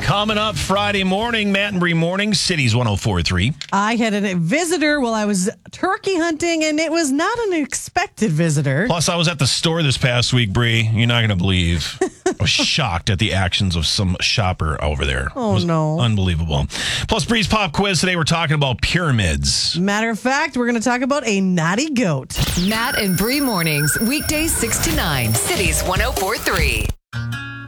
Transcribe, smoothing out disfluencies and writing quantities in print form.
Coming up Friday morning, Matt and Bree Morning, Cities 104.3. I had a visitor while I was turkey hunting, and it was not an expected visitor. Plus, I was at the store this past week, Bree. You're not going to believe. I was shocked at the actions of some shopper over there. Oh, it was no. Unbelievable. Plus, Bree's Pop Quiz today, we're talking about pyramids. Matter of fact, we're going to talk about a naughty goat. Matt and Bree Mornings, weekdays 6 to 9, Cities 104.3.